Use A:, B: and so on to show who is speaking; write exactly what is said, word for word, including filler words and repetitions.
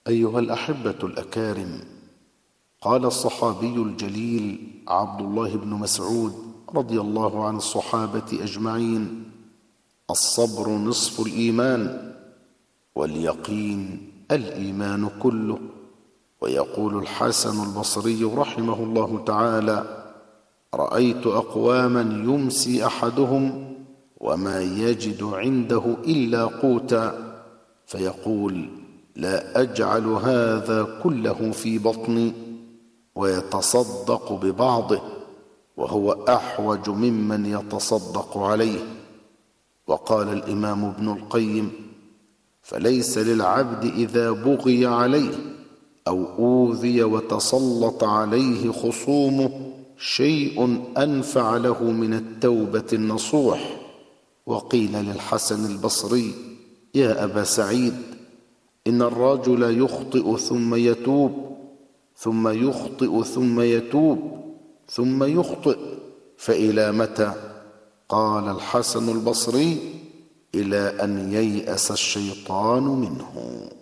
A: أيها الأحبة الأكارم، قال الصحابي الجليل عبد الله بن مسعود رضي الله عن الصحابة أجمعين: الصبر نصف الإيمان، واليقين الإيمان كله. ويقول الحسن البصري رحمه الله تعالى: رأيت أقواما يمسي أحدهم وما يجد عنده إلا قوتا، فيقول: لا أجعل هذا كله في بطني، ويتصدق ببعضه وهو أحوج ممن يتصدق عليه. وقال الإمام ابن القيم: فليس للعبد إذا بغي عليه أو أوذي وتسلط عليه خصومه شيء أنفع له من التوبة النصوح. وقيل للحسن البصري: يا أبا سعيد، إن الرجل يخطئ ثم يتوب، ثم يخطئ ثم يتوب، ثم يخطئ، فإلى متى؟ قال الحسن البصري: إلى أن ييأس الشيطان منه.